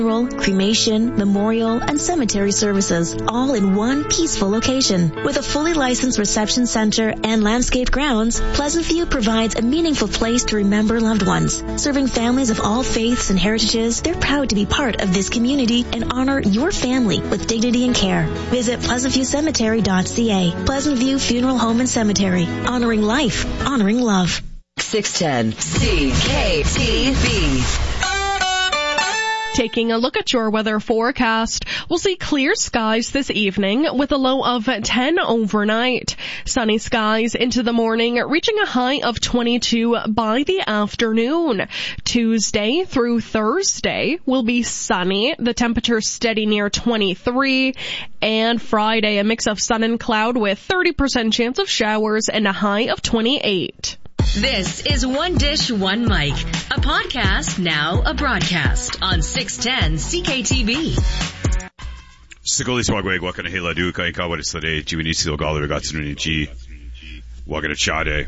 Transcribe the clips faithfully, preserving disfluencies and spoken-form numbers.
Funeral, cremation, memorial, and cemetery services, all in one peaceful location. With a fully licensed reception center and landscaped grounds, Pleasant View provides a meaningful place to remember loved ones. Serving families of all faiths and heritages, they're proud to be part of this community and honor your family with dignity and care. Visit pleasant view cemetery dot c a. Pleasant View Funeral Home and Cemetery. Honoring life, honoring love. six ten C K T V. Taking a look at your weather forecast, we'll see clear skies this evening with a low of ten overnight. Sunny skies into the morning, reaching a high of twenty-two by the afternoon. Tuesday through Thursday will be sunny, the temperature steady near twenty-three. And Friday, a mix of sun and cloud with thirty percent chance of showers and a high of twenty-eight. This is One Dish, One Mic, a podcast, now a broadcast on six ten C K T V. Sigoli swagweg wakana hela du kai kawari sare jiwini sil galu gatsunu ji wakana chade.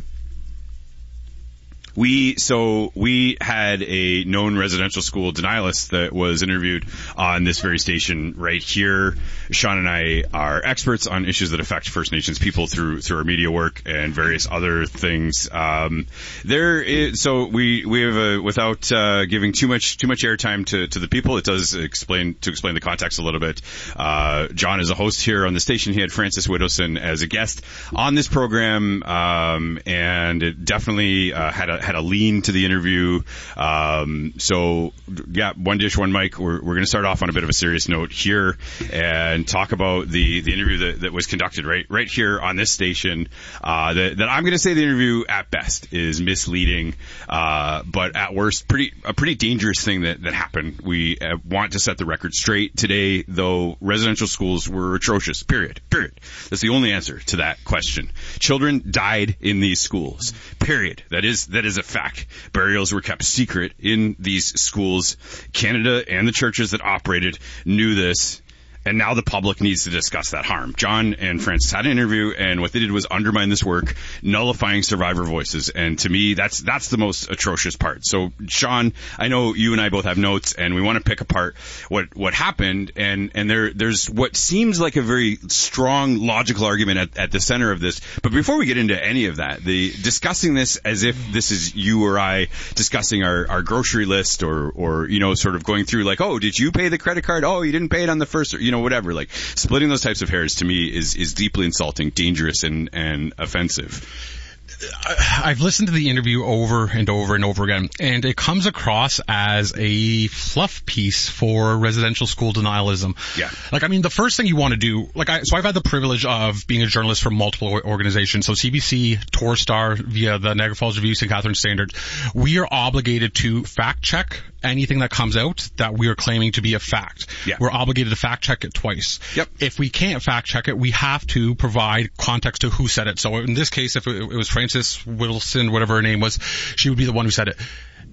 We, so we had a known residential school denialist that was interviewed on this very station right here. Sean and I are experts on issues that affect First Nations people through, through our media work and various other things. Um, there is, so we, we have a, without, uh, giving too much, too much airtime to, to the people, it does explain, to explain the context a little bit. Uh, John is a host here on the station. He had Francis Widdowson as a guest on this program, um, and it definitely, uh, had a, had a lean to the interview. Um, so yeah, One Dish, One Mic. We're, we're going to start off on a bit of a serious note here and talk about the, the interview that, that was conducted right, right here on this station. Uh, that, that I'm going to say the interview at best is misleading, uh, but at worst, pretty, a pretty dangerous thing that, that happened. We uh, want to set the record straight today, though residential schools were atrocious. Period. Period. That's the only answer to that question. Children died in these schools. Period. That is, that is a fact. Burials were kept secret in these schools. Canada and the churches that operated knew this, and now the public needs to discuss that harm. John and Francis had an interview, and what they did was undermine this work, nullifying survivor voices. And to me, that's that's the most atrocious part. So, Sean, I know you and I both have notes, and we want to pick apart what what happened. And and there there's what seems like a very strong logical argument at, at the center of this. But before we get into any of that, the discussing this as if this is you or I discussing our, our grocery list, or or you know, sort of going through like, oh, did you pay the credit card? Oh, you didn't pay it on the first, or, you know, whatever. Like, splitting those types of hairs to me is, is deeply insulting, dangerous, and, and offensive. I've listened to the interview over and over and over again, and it comes across as a fluff piece for residential school denialism. Yeah. Like, I mean, the first thing you want to do, like, I, so I've had the privilege of being a journalist for multiple organizations. So C B C, Torstar, via the Niagara Falls Review, Saint Catharines Standard. We are obligated to fact check anything that comes out that we are claiming to be a fact. Yeah. We're obligated to fact check it twice. Yep. If we can't fact check it, we have to provide context to who said it. So in this case, if it, it was Francis Widdowson, whatever her name was, she would be the one who said it.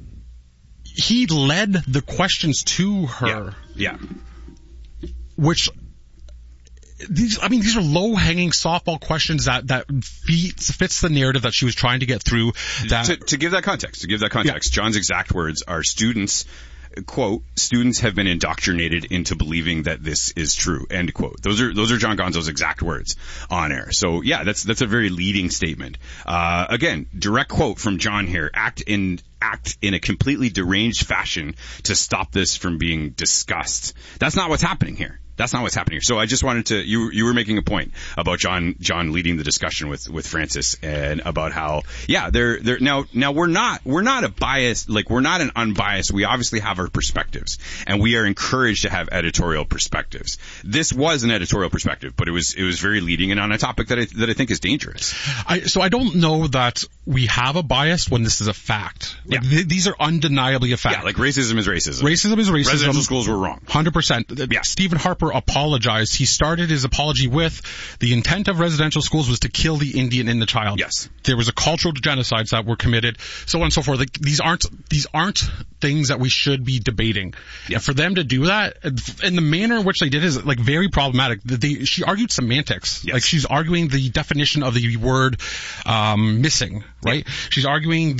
He led the questions to her. Yeah. yeah. Which, these, I mean, these are low-hanging softball questions that, that fits, fits the narrative that she was trying to get through. That, to, to give that context, to give that context, yeah. John's exact words are students, quote, students have been indoctrinated into believing that this is true, end quote. Those are, those are John Gonzo's exact words on air. So yeah, that's, that's a very leading statement. Uh, again, direct quote from John here, act in, act in a completely deranged fashion to stop this from being discussed. That's not what's happening here. That's not what's happening here. So I just wanted to, you, you were making a point about John, John leading the discussion with, with Francis, and about how, yeah, they're, they're, now, now we're not, we're not a biased, like, we're not an unbiased, we obviously have our perspectives, and we are encouraged to have editorial perspectives. This was an editorial perspective, but it was, it was very leading and on a topic that I, that I think is dangerous. I, so I don't know that we have a bias when this is a fact. Like, yeah. th- these are undeniably a fact. Yeah, like racism is racism. Racism is racism. Residential schools were wrong. one hundred percent. Yeah. Stephen Harper apologized. He started his apology with, the intent of residential schools was to kill the Indian in the child. Yes. There was a cultural genocides that were committed, so on and so forth. Like, these aren't, these aren't things that we should be debating. Yeah. And for them to do that, in the manner in which they did is, like, very problematic. They, she argued semantics. Yes. Like, she's arguing the definition of the word, um, missing. right? Yeah. She's arguing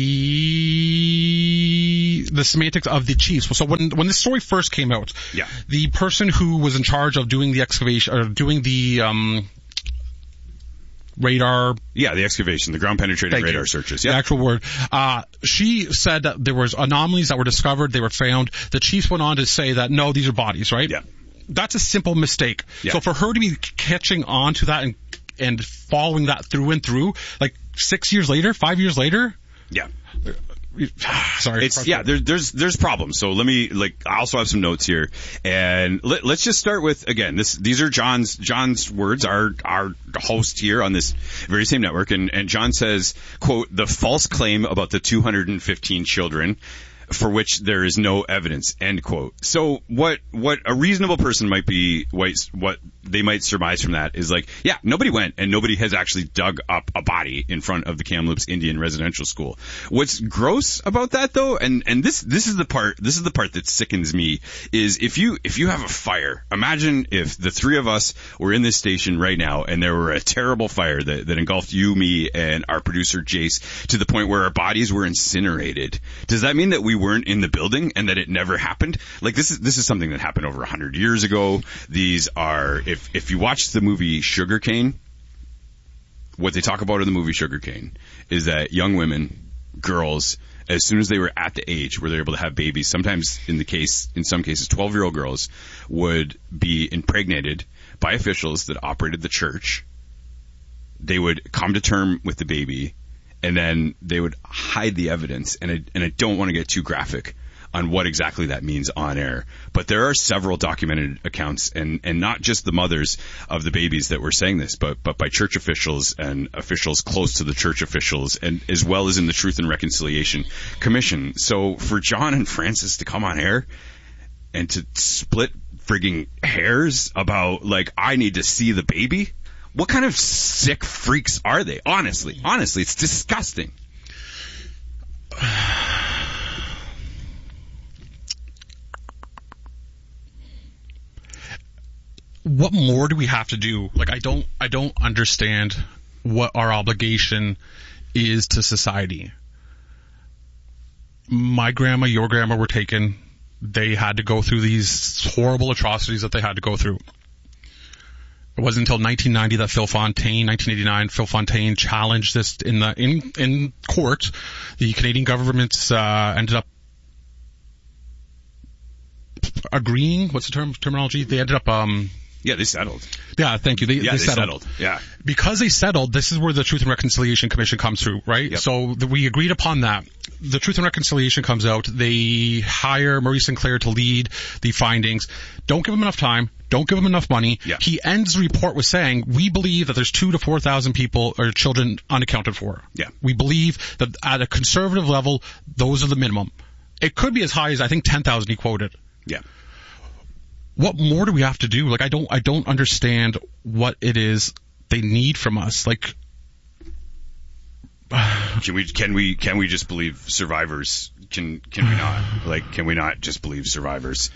the the semantics of the chiefs. So when when this story first came out, yeah. the person who was in charge of doing the excavation or doing the um, radar, yeah, the excavation, the ground penetrating radar you. searches, yeah, the actual word. Uh, she said that there was anomalies that were discovered, they were found. The chiefs went on to say that no, these are bodies, right? Yeah. That's a simple mistake. Yeah. So for her to be catching on to that and and following that through and through, like six years later, five years later. Yeah. Sorry. It's, yeah, there, there's, there's problems. So let me, like, I also have some notes here. And let, let's just start with, again, this, these are John's, John's words, our, our host here on this very same network. And, and John says, quote, the false claim about the two hundred fifteen children for which there is no evidence, end quote. So what, what a reasonable person might be, what they might surmise from that is like, yeah, nobody went and nobody has actually dug up a body in front of the Kamloops Indian Residential School. What's gross about that though, and, and this, this is the part, this is the part that sickens me, is if you, if you have a fire, imagine if the three of us were in this station right now and there were a terrible fire that, that engulfed you, me, and our producer Jace to the point where our bodies were incinerated. Does that mean that we weren't in the building and that it never happened? Like this is, this is something that happened over a hundred years ago. These are, if, if you watch the movie Sugarcane, what they talk about in the movie Sugarcane is that young women, girls, as soon as they were at the age where they're able to have babies, sometimes in the case, in some cases, twelve year old girls would be impregnated by officials that operated the church. They would come to term with the baby, and then they would hide the evidence. And I, and I don't want to get too graphic on what exactly that means on air, but there are several documented accounts, and, and not just the mothers of the babies that were saying this, but, but by church officials and officials close to the church officials, and as well as in the Truth and Reconciliation Commission. So for John and Francis to come on air and to split frigging hairs about, like, I need to see the baby, what kind of sick freaks are they? Honestly, honestly, it's disgusting. What more do we have to do? Like, I don't, I don't understand what our obligation is to society. My grandma, your grandma were taken. They had to go through these horrible atrocities that they had to go through. It wasn't until nineteen ninety that Phil Fontaine, nineteen eighty-nine, Phil Fontaine challenged this in the, in, in court. The Canadian government, uh, ended up agreeing. What's the term, terminology? They ended up, um, Yeah, they settled. Yeah, thank you. They, yeah, they, they settled. settled. Yeah. Because they settled, this is where the Truth and Reconciliation Commission comes through, right? Yep. So the, we agreed upon that. The Truth and Reconciliation comes out. They hire Murray Sinclair to lead the findings. Don't give him enough time. Don't give him enough money. Yeah. He ends the report with saying, we believe that there's two to four thousand people or children unaccounted for. Yeah. We believe that at a conservative level, those are the minimum. It could be as high as, I think, ten thousand he quoted. Yeah. What more do we have to do? Like, I don't, I don't understand what it is they need from us. Like, can we, can we, can we just believe survivors? Can, can we not? Like, can we not just believe survivors?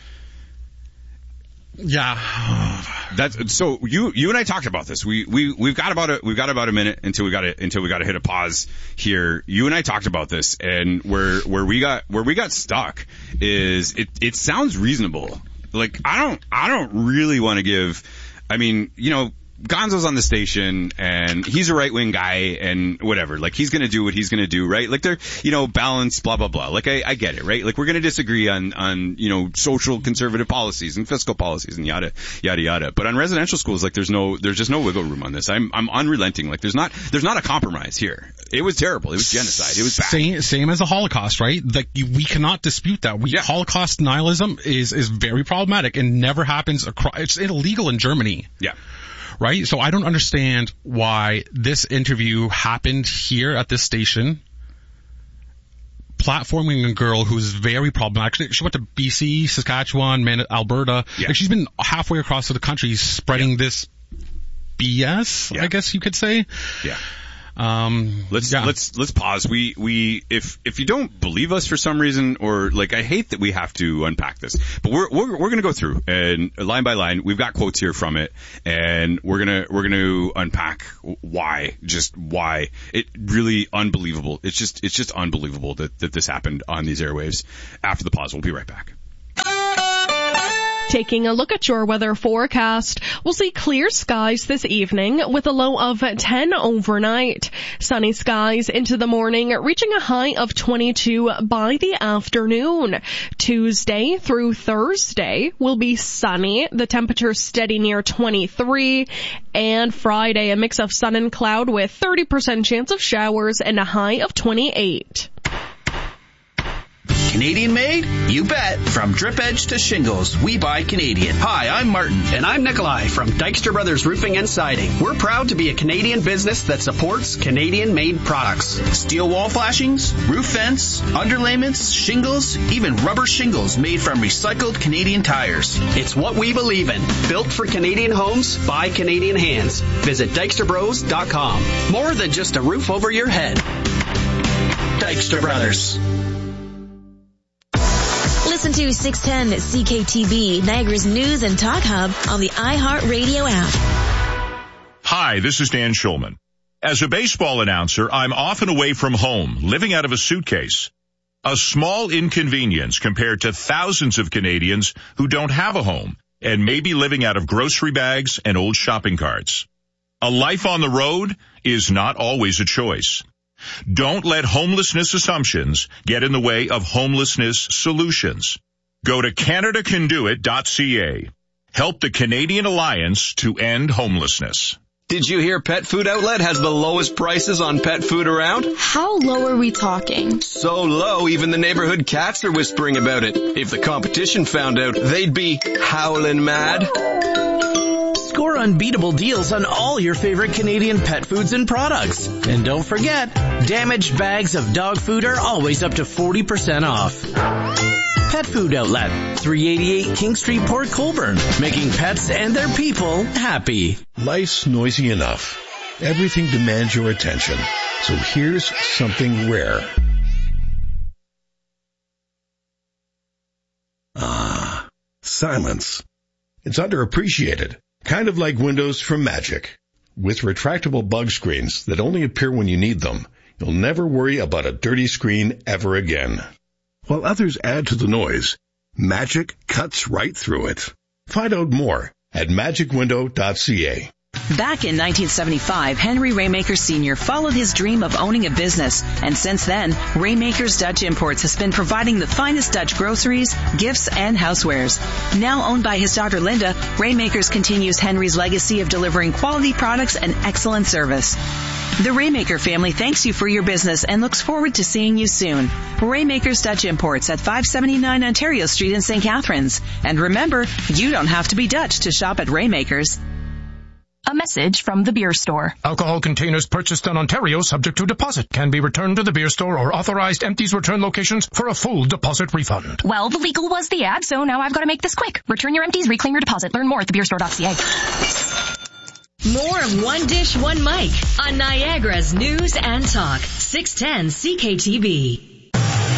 Yeah. That's, so you, you and I talked about this. We, we, we've got about a, we've got about a minute until we got to, until we got to hit a pause here. You and I talked about this, and where, where we got, where we got stuck is it, it sounds reasonable. Like, I don't, I don't really want to give, I mean, you know, Gonzo's on the station and he's a right wing guy and whatever. Like, he's going to do what he's going to do, right? Like, they're, you know, balanced, blah, blah, blah. Like, I, I get it, right? Like, we're going to disagree on, on, you know, social conservative policies and fiscal policies and yada, yada, yada. But on residential schools, like, there's no, there's just no wiggle room on this. I'm, I'm unrelenting. Like, there's not, there's not a compromise here. It was terrible. It was genocide. It was bad. Same, same as the Holocaust, right? Like, you, we cannot dispute that. We, yeah. Holocaust denialism is, is very problematic and never happens across, it's illegal in Germany. Yeah. Right? So I don't understand why this interview happened here at this station, platforming a girl who's very problematic. She went to B C, Saskatchewan, Man- Alberta. Yeah. Like, she's been halfway across the country spreading yeah. this B S, yeah. I guess you could say. Yeah. Um, let's yeah. let's let's pause. We we if if you don't believe us for some reason, or like I hate that we have to unpack this, but we're we're we're gonna go through and line by line. We've got quotes here from it, and we're gonna we're gonna unpack why, just why it really unbelievable. It's just it's just unbelievable that that this happened on these airwaves. After the pause, we'll be right back. Taking a look at your weather forecast, we'll see clear skies this evening with a low of ten overnight. Sunny skies into the morning, reaching a high of twenty-two by the afternoon. Tuesday through Thursday will be sunny, the temperature steady near twenty-three. And Friday, a mix of sun and cloud with thirty percent chance of showers and a high of twenty-eight. Canadian made? You bet. From drip edge to shingles, we buy Canadian. Hi, I'm Martin. And I'm Nikolai from Dykstra Brothers Roofing and Siding. We're proud to be a Canadian business that supports Canadian-made products. Steel wall flashings, roof vents, underlayments, shingles, even rubber shingles made from recycled Canadian tires. It's what we believe in. Built for Canadian homes by Canadian hands. Visit Dykstra Bros dot com. More than just a roof over your head. Dykstra Brothers. Listen to six ten C K T B, Niagara's news and talk hub on the iHeartRadio app. Hi, this is Dan Schulman. As a baseball announcer, I'm often away from home, living out of a suitcase. A small inconvenience compared to thousands of Canadians who don't have a home and may be living out of grocery bags and old shopping carts. A life on the road is not always a choice. Don't let homelessness assumptions get in the way of homelessness solutions. Go to Canada Can Do It dot C A. Help the Canadian Alliance to end homelessness. Did you hear Pet Food Outlet has the lowest prices on pet food around? How low are we talking? So low, even the neighborhood cats are whispering about it. If the competition found out, they'd be howling mad. Score unbeatable deals on all your favorite Canadian pet foods and products. And don't forget, damaged bags of dog food are always up to forty percent off. Pet Food Outlet, three eighty-eight King Street, Port Colborne, making pets and their people happy. Life's noisy enough. Everything demands your attention. So here's something rare. Ah, silence. It's underappreciated. Kind of like windows from Magic. With retractable bug screens that only appear when you need them, you'll never worry about a dirty screen ever again. While others add to the noise, Magic cuts right through it. Find out more at magic window dot C A. Back in nineteen seventy-five, Henry Raymaker Senior followed his dream of owning a business, and since then, Raymaker's Dutch Imports has been providing the finest Dutch groceries, gifts, and housewares. Now owned by his daughter Linda, Raymakers continues Henry's legacy of delivering quality products and excellent service. The Raymaker family thanks you for your business and looks forward to seeing you soon. Raymaker's Dutch Imports at five seventy-nine Ontario Street in Saint Catharines. And remember, you don't have to be Dutch to shop at Raymakers. A message from the beer store. Alcohol containers purchased in Ontario subject to deposit can be returned to the beer store or authorized empties return locations for a full deposit refund. Well, the legal was the ad, so now I've got to make this quick. Return your empties, reclaim your deposit. Learn more at the beer store dot C A. More of One Dish, One Mic on Niagara's news and talk. six ten C K T B.